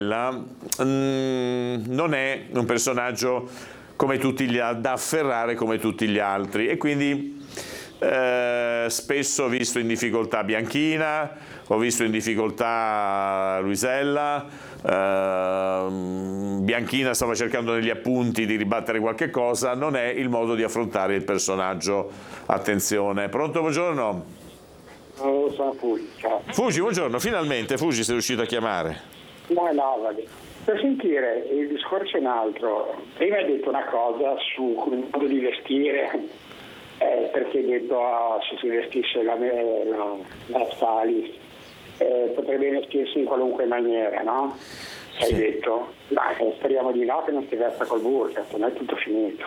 non è un personaggio come tutti da afferrare come tutti gli altri, e quindi spesso ho visto in difficoltà Bianchina, ho visto in difficoltà Luisella, Bianchina stava cercando negli appunti di ribattere qualche cosa. Non è il modo di affrontare il personaggio. Attenzione. Pronto, buongiorno? Sono Fugi, ciao. Fugi, buongiorno, finalmente Fugi sei riuscito a chiamare. No, vale. Per sentire, il discorso è un altro. Prima hai detto una cosa sul modo di vestire, perché hai detto se si vestisse la Salis potrebbe vestirsi in qualunque maniera, no? Hai detto, speriamo di no, che non si vesta col burka, non è tutto finito.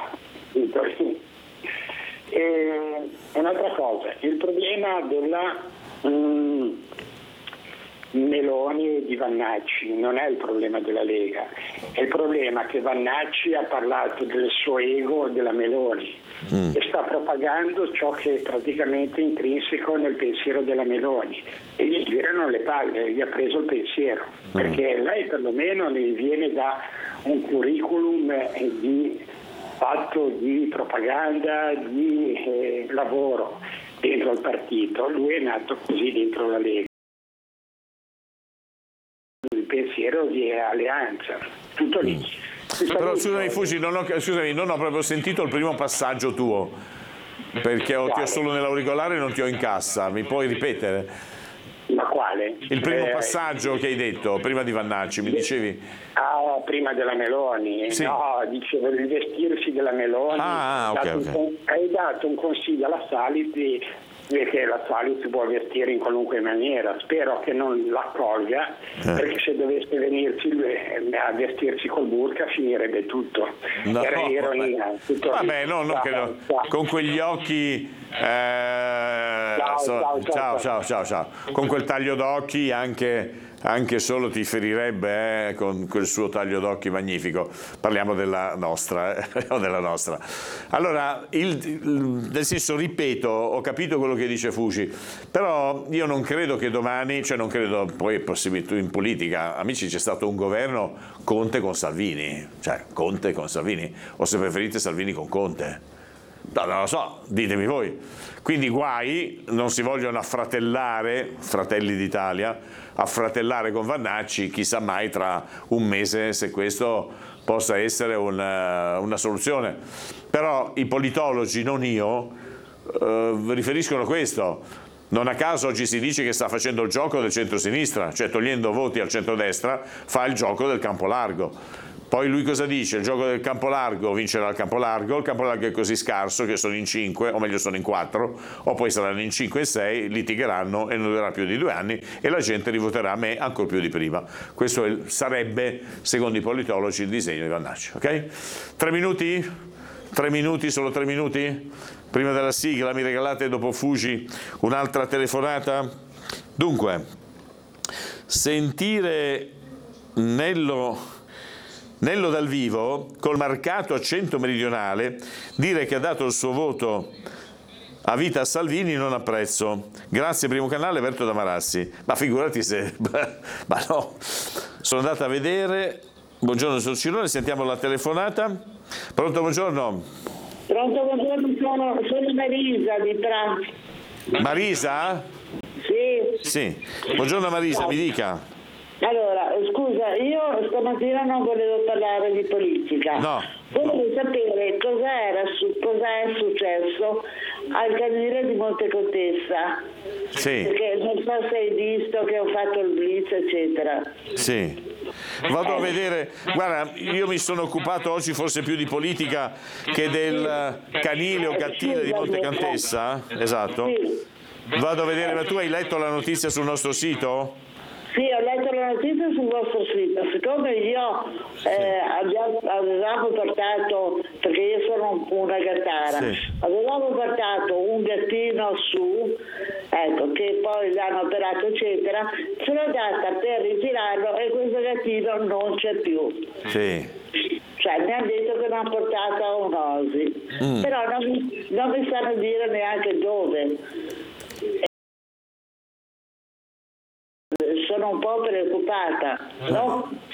E un'altra cosa, il problema della Meloni e di Vannacci non è il problema della Lega, è il problema che Vannacci ha parlato del suo ego della Meloni e sta propagando ciò che è praticamente intrinseco nel pensiero della Meloni, e gli girano le palle, gli ha preso il pensiero, perché lei perlomeno ne viene da un curriculum fatto di propaganda, di lavoro dentro il partito. Lui è nato così dentro la Lega, il pensiero di alleanza, tutto lì. Però scusami Fugi, non ho proprio sentito il primo passaggio tuo, perché ti ho solo nell'auricolare e non ti ho in cassa. Mi puoi ripetere? Ma quale? Il primo passaggio che hai detto prima di Vannacci, mi dicevi? Prima della Meloni, sì. No, dicevo il vestirsi della Meloni. Okay. Hai dato un consiglio alla Salis che la Salis si può vestire in qualunque maniera. Spero che non l'accolga, perché se dovesse venirci a vestirsi col burka finirebbe tutto. No, Era ironia. Vabbè, no, credo. Con quegli occhi. Ciao. Con quel taglio d'occhi anche solo ti ferirebbe, con quel suo taglio d'occhi magnifico. Parliamo della nostra, Allora, nel senso, ripeto, ho capito quello che dice Fugi, però io non credo che domani, non credo, poi è possibile, in politica, amici, c'è stato un governo Conte con Salvini, o se preferite Salvini con Conte. No, non lo so, ditemi voi. Quindi guai, non si vogliono affratellare, Fratelli d'Italia, affratellare con Vannacci, chissà mai tra un mese se questo possa essere una soluzione. Però i politologi, non io, riferiscono questo. Non a caso oggi si dice che sta facendo il gioco del centro-sinistra, cioè togliendo voti al centro-destra fa il gioco del campo largo. Poi lui cosa dice? Il gioco del campo largo, vincerà il campo largo è così scarso che sono in 5, o meglio sono in 4, o poi saranno in 5 e 6, litigheranno e non durerà più di 2 anni e la gente rivoterà a me ancora più di prima. Questo sarebbe, secondo i politologi, il disegno di Vannacci. Ok? 3 minuti? 3 minuti, solo 3 minuti? Prima della sigla mi regalate, dopo Fugi, un'altra telefonata? Dunque, sentire Nello dal vivo, col marcato accento meridionale, dire che ha dato il suo voto a vita a Salvini non apprezzo. Grazie, primo canale, Berto da Marassi. Ma figurati se... ma no, sono andata a vedere. Buongiorno, sono Cirone, sentiamo la telefonata. Pronto, buongiorno. Pronto, buongiorno, sono Marisa di Tra. Marisa? Sì. Buongiorno Marisa, mi dica. Allora, scusa, io stamattina non volevo parlare di politica. No. Volevo sapere cosa è successo al canile di Montecontessa. Sì. Perché non so se hai visto che ho fatto il blitz, eccetera. Sì. Vado a vedere, guarda, io mi sono occupato oggi forse più di politica che del canile o cattile di Montecontessa. Esatto. Sì. Vado a vedere, ma tu hai letto la notizia sul nostro sito? Sì, ho letto la notizia sul vostro sito. Siccome io avevamo portato, perché io sono una gattara, avevamo portato un gattino su, ecco, che poi l'hanno operato eccetera, sono andata per ritirarlo e questo gattino non c'è più. Sì. Cioè mi hanno detto che l'hanno portato a un'osi, però non mi sanno dire neanche dove. Sono un po' preoccupata, no?